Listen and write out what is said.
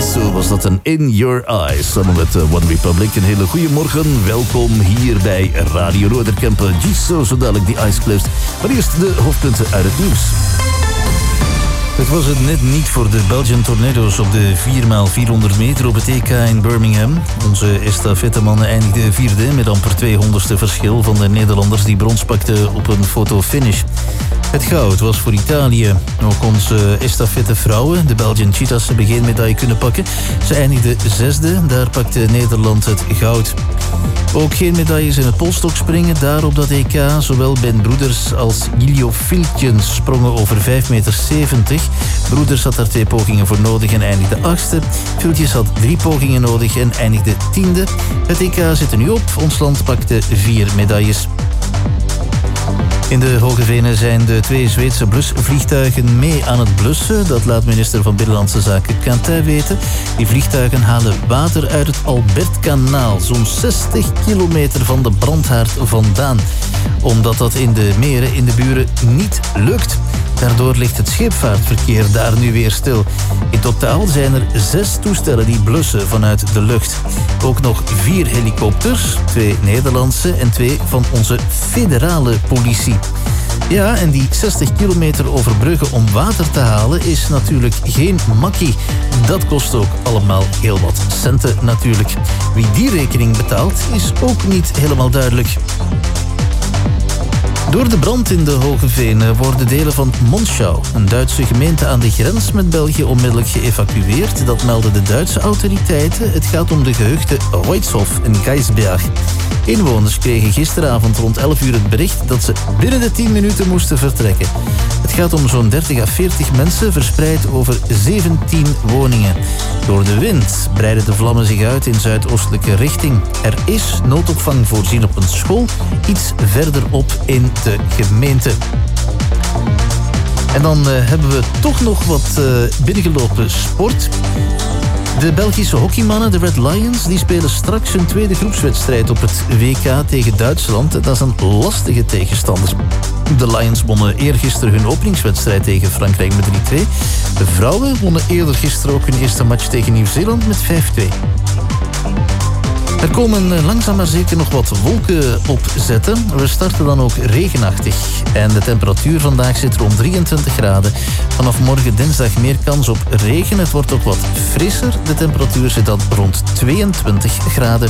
Gisso was dat een In Your Eyes. Samen met One Republic. Een hele goede morgen. Welkom hier bij Radio Noorderkempen. Gisso, zo dadelijk die Ice Cliffs. Maar eerst de hoofdpunten uit het nieuws. Het was het net niet voor de Belgian Tornado's op de 4x400 meter op het EK in Birmingham. Onze estafettemannen eindigden vierde met amper 200ste verschil van de Nederlanders die brons pakten op een fotofinish. Het goud was voor Italië. Ook onze estafettevrouwen, de Belgian Cheetahs, hebben geen medaille kunnen pakken. Ze eindigden zesde, daar pakte Nederland het goud. Ook geen medailles in het polstokspringen. Daar op dat EK, zowel Ben Broeders als Gilio Filtjens sprongen over 5,70 meter. Broeders had daar 2 pogingen voor nodig en eindigde 8e. Filtjens had 3 pogingen nodig en eindigde 10e. Het EK zit er nu op. Ons land pakte 4 medailles. In de Hoge Venen zijn de 2 Zweedse blusvliegtuigen mee aan het blussen. Dat laat minister van Binnenlandse Zaken Quentin weten. Die vliegtuigen halen water uit het Albertkanaal, zo'n 60 kilometer van de brandhaard vandaan. Omdat dat in de meren in de buren niet lukt. Daardoor ligt het scheepvaartverkeer daar nu weer stil. In totaal zijn er 6 toestellen die blussen vanuit de lucht. Ook nog 4 helikopters, 2 Nederlandse en 2 van onze federale politie. Ja, en die 60 kilometer overbruggen om water te halen is natuurlijk geen makkie. Dat kost ook allemaal heel wat centen natuurlijk. Wie die rekening betaalt is ook niet helemaal duidelijk. Door de brand in de Hoge Venen worden delen van Monschau, een Duitse gemeente aan de grens met België, onmiddellijk geëvacueerd. Dat melden de Duitse autoriteiten. Het gaat om de gehuchten Reutzhof en Geisberg. Inwoners kregen gisteravond rond 11 uur het bericht dat ze binnen de 10 minuten moesten vertrekken. Het gaat om zo'n 30 à 40 mensen verspreid over 17 woningen. Door de wind breiden de vlammen zich uit in zuidoostelijke richting. Er is noodopvang voorzien op een school, iets verderop in de gemeente. En dan hebben we toch nog wat binnengelopen sport. De Belgische hockeymannen, de Red Lions, die spelen straks hun tweede groepswedstrijd op het WK tegen Duitsland. Dat is een lastige tegenstander. De Lions wonnen eergisteren hun openingswedstrijd tegen Frankrijk met 3-2. De vrouwen wonnen eerder gisteren ook hun eerste match tegen Nieuw-Zeeland met 5-2. Er komen langzaam maar zeker nog wat wolken opzetten. We starten dan ook regenachtig. En de temperatuur vandaag zit rond 23 graden. Vanaf morgen dinsdag meer kans op regen. Het wordt ook wat frisser. De temperatuur zit dan rond 22 graden.